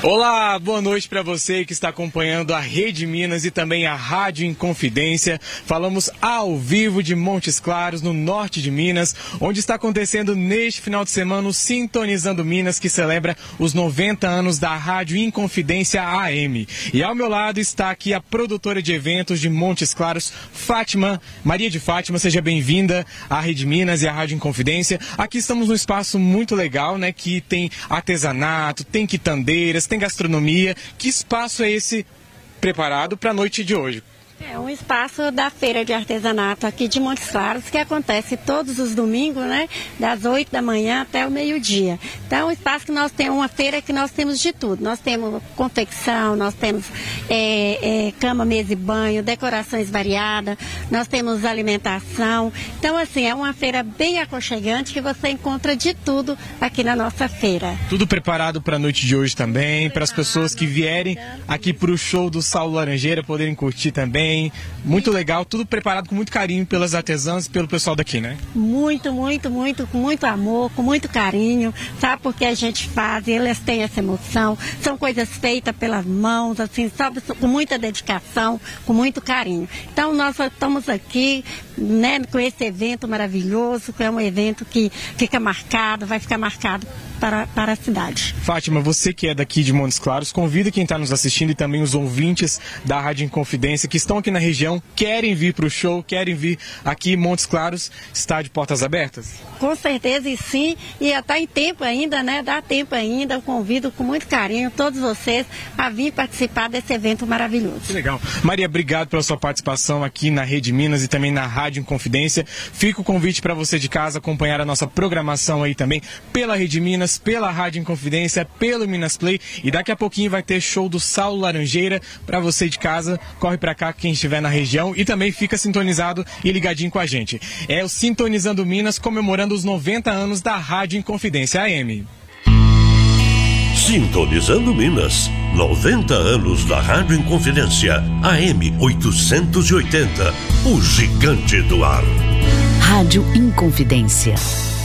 Olá, boa noite para você que está acompanhando a Rede Minas e também a Rádio Inconfidência. Falamos ao vivo de Montes Claros, no norte de Minas, onde está acontecendo neste final de semana o Sintonizando Minas, que celebra os 90 anos da Rádio Inconfidência AM. E ao meu lado está aqui a produtora de eventos de Montes Claros, Fátima, Maria de Fátima. Seja bem-vinda à Rede Minas e à Rádio Inconfidência. Aqui estamos num espaço muito legal, né, que tem artesanato, tem quitandeiras, tem gastronomia. Que espaço é esse preparado para a noite de hoje? É um espaço da Feira de Artesanato aqui de Montes Claros, que acontece todos os domingos, né? Das 8 da manhã até o meio-dia. Então, é um espaço que nós temos, uma feira que nós temos de tudo. Nós temos confecção, nós temos cama, mesa e banho, decorações variadas, nós temos alimentação. Então, assim, é uma feira bem aconchegante que você encontra de tudo aqui na nossa feira. Tudo preparado para a noite de hoje também, para as pessoas que vierem aqui para o show do Saulo Laranjeira poderem curtir também. Muito legal, tudo preparado com muito carinho pelas artesãs e pelo pessoal daqui, né? Muito, com muito amor, com muito carinho, sabe? Porque a gente faz, eles têm essa emoção, são coisas feitas pelas mãos, assim, sabe? Com muita dedicação, com muito carinho. Então, nós estamos aqui, né, com esse evento maravilhoso, que é um evento que fica marcado, vai ficar marcado para a cidade. Fátima, você que é daqui de Montes Claros, convida quem está nos assistindo e também os ouvintes da Rádio Inconfidência que estão aqui na região, querem vir para o show, querem vir aqui em Montes Claros, está de portas abertas? Com certeza, e sim, e está em tempo ainda, né? Dá tempo ainda, eu convido com muito carinho todos vocês a vir participar desse evento maravilhoso. Que legal. Maria, obrigado pela sua participação aqui na Rede Minas e também na Rádio Inconfidência. Fica o convite para você de casa acompanhar a nossa programação aí também pela Rede Minas, pela Rádio Inconfidência, pelo Minas Play, e daqui a pouquinho vai ter show do Saulo Laranjeira para você de casa. Corre para cá quem estiver na região e também fica sintonizado e ligadinho com a gente. É o Sintonizando Minas, comemorando os 90 anos da Rádio Inconfidência AM. Sintonizando Minas, 90 anos da Rádio Inconfidência AM 880, o gigante do ar. Rádio Inconfidência.